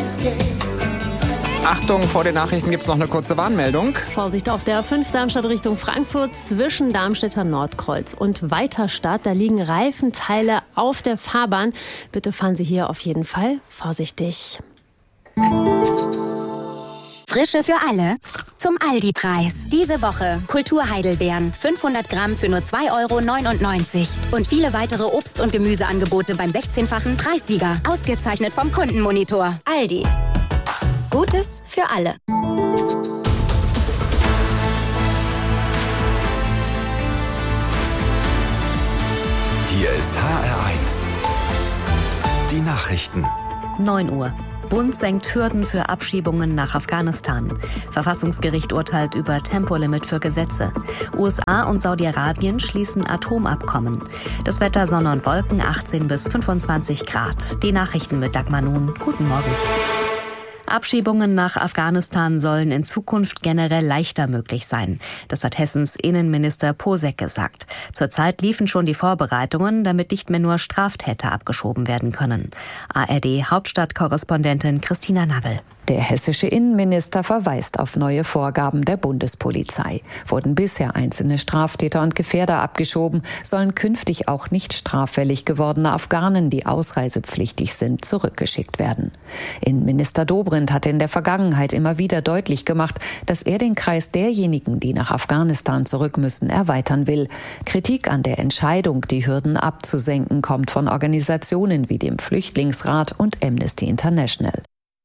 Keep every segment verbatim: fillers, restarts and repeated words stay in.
Achtung, vor den Nachrichten gibt es noch eine kurze Warnmeldung. Vorsicht auf der A fünf Darmstadt Richtung Frankfurt zwischen Darmstädter Nordkreuz und Weiterstadt. Da liegen Reifenteile auf der Fahrbahn. Bitte fahren Sie hier auf jeden Fall vorsichtig. Frische für alle zum Aldi-Preis. Diese Woche Kulturheidelbeeren fünfhundert Gramm für nur zwei Euro neunundneunzig. Und viele weitere Obst- und Gemüseangebote beim sechzehnfachen Preissieger. Ausgezeichnet vom Kundenmonitor. Aldi. Gutes für alle. Hier ist H R eins. Die Nachrichten. neun Uhr. Bund senkt Hürden für Abschiebungen nach Afghanistan. Verfassungsgericht urteilt über Tempolimit für Gesetze. U S A und Saudi-Arabien schließen Atomabkommen. Das Wetter Sonne und Wolken achtzehn bis fünfundzwanzig Grad. Die Nachrichten mit Dagmar Nun. Guten Morgen. Abschiebungen nach Afghanistan sollen in Zukunft generell leichter möglich sein. Das hat Hessens Innenminister Posek gesagt. Zurzeit liefen schon die Vorbereitungen, damit nicht mehr nur Straftäter abgeschoben werden können. A R D-Hauptstadtkorrespondentin Christina Nabel. Der hessische Innenminister verweist auf neue Vorgaben der Bundespolizei. Wurden bisher einzelne Straftäter und Gefährder abgeschoben, sollen künftig auch nicht straffällig gewordene Afghanen, die ausreisepflichtig sind, zurückgeschickt werden. Innenminister Dobrindt hatte in der Vergangenheit immer wieder deutlich gemacht, dass er den Kreis derjenigen, die nach Afghanistan zurück müssen, erweitern will. Kritik an der Entscheidung, die Hürden abzusenken, kommt von Organisationen wie dem Flüchtlingsrat und Amnesty International.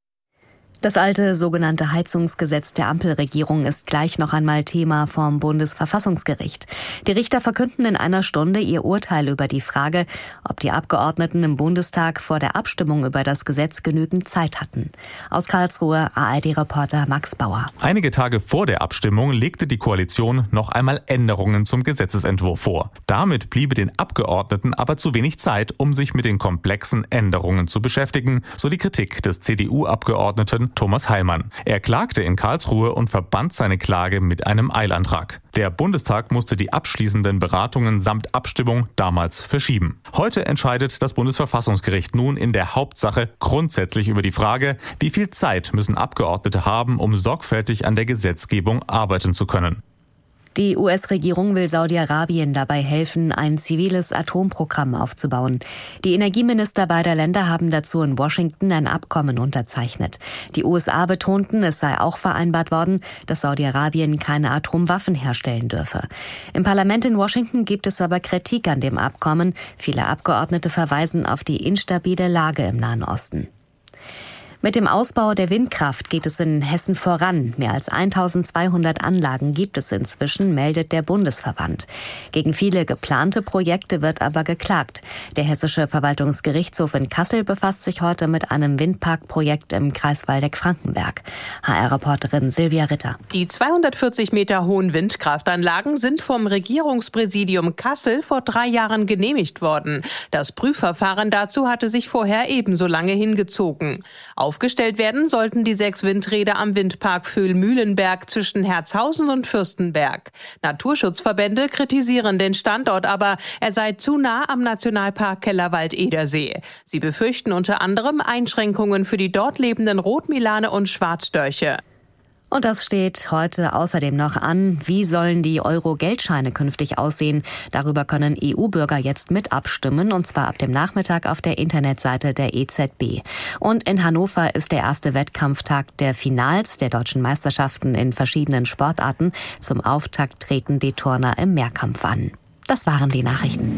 Das alte sogenannte Heizungsgesetz der Ampelregierung ist gleich noch einmal Thema vom Bundesverfassungsgericht. Die Richter verkünden in einer Stunde ihr Urteil über die Frage, ob die Abgeordneten im Bundestag vor der Abstimmung über das Gesetz genügend Zeit hatten. Aus Karlsruhe A R D-Reporter Max Bauer. Einige Tage vor der Abstimmung legte die Koalition noch einmal Änderungen zum Gesetzesentwurf vor. Damit bliebe den Abgeordneten aber zu wenig Zeit, um sich mit den komplexen Änderungen zu beschäftigen, so die Kritik des C D U-Abgeordneten Thomas Heilmann. Er klagte in Karlsruhe und verband seine Klage mit einem Eilantrag. Der Bundestag musste die abschließenden Beratungen samt Abstimmung damals verschieben. Heute entscheidet das Bundesverfassungsgericht nun in der Hauptsache grundsätzlich über die Frage, wie viel Zeit müssen Abgeordnete haben, um sorgfältig an der Gesetzgebung arbeiten zu können. Die U S-Regierung will Saudi-Arabien dabei helfen, ein ziviles Atomprogramm aufzubauen. Die Energieminister beider Länder haben dazu in Washington ein Abkommen unterzeichnet. Die U S A betonten, es sei auch vereinbart worden, dass Saudi-Arabien keine Atomwaffen herstellen dürfe. Im Parlament in Washington gibt es aber Kritik an dem Abkommen. Viele Abgeordnete verweisen auf die instabile Lage im Nahen Osten. Mit dem Ausbau der Windkraft geht es in Hessen voran. Mehr als eintausendzweihundert Anlagen gibt es inzwischen, meldet der Bundesverband. Gegen viele geplante Projekte wird aber geklagt. Der Hessische Verwaltungsgerichtshof in Kassel befasst sich heute mit einem Windparkprojekt im Kreis Waldeck-Frankenberg. H R-Reporterin Silvia Ritter. Die zweihundertvierzig Meter hohen Windkraftanlagen sind vom Regierungspräsidium Kassel vor drei Jahren genehmigt worden. Das Prüfverfahren dazu hatte sich vorher ebenso lange hingezogen. Aufgestellt werden sollten die sechs Windräder am Windpark Vöhl-Mühlenberg zwischen Herzhausen und Fürstenberg. Naturschutzverbände kritisieren den Standort aber, er sei zu nah am Nationalpark Kellerwald-Edersee. Sie befürchten unter anderem Einschränkungen für die dort lebenden Rotmilane und Schwarzstörche. Und das steht heute außerdem noch an. Wie sollen die Euro-Geldscheine künftig aussehen? Darüber können E U-Bürger jetzt mit abstimmen, und zwar ab dem Nachmittag auf der Internetseite der E Z B. Und in Hannover ist der erste Wettkampftag der Finals der deutschen Meisterschaften in verschiedenen Sportarten. Zum Auftakt treten die Turner im Mehrkampf an. Das waren die Nachrichten.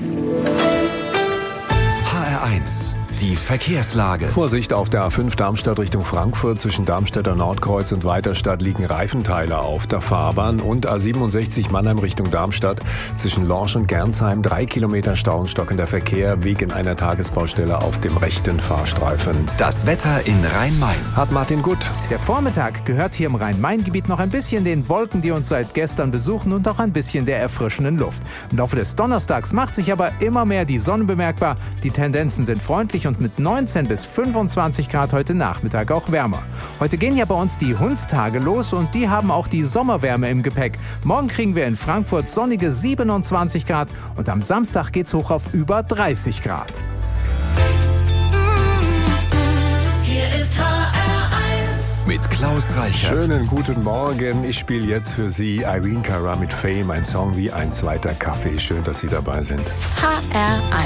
H R eins. Die Verkehrslage. Vorsicht auf der A fünf Darmstadt Richtung Frankfurt. Zwischen Darmstädter Nordkreuz und Weiterstadt liegen Reifenteile auf der Fahrbahn. Und A siebenundsechzig Mannheim Richtung Darmstadt. Zwischen Lorsch und Gernsheim drei Kilometer Stau und stockender Verkehr. Weg einer Tagesbaustelle auf dem rechten Fahrstreifen. Das Wetter in Rhein-Main. Hat Martin Gut. Der Vormittag gehört hier im Rhein-Main-Gebiet noch ein bisschen den Wolken, die uns seit gestern besuchen, und auch ein bisschen der erfrischenden Luft. Im Laufe des Donnerstags macht sich aber immer mehr die Sonne bemerkbar. Die Tendenzen sind freundlich und mit neunzehn bis fünfundzwanzig Grad heute Nachmittag auch wärmer. Heute gehen ja bei uns die Hundstage los und die haben auch die Sommerwärme im Gepäck. Morgen kriegen wir in Frankfurt sonnige siebenundzwanzig Grad und am Samstag geht's hoch auf über dreißig Grad. Hier ist H R mit Klaus Reichert. Schönen guten Morgen. Ich spiele jetzt für Sie Irene Cara mit Fame, ein Song wie ein zweiter Kaffee. Schön, dass Sie dabei sind. H R eins.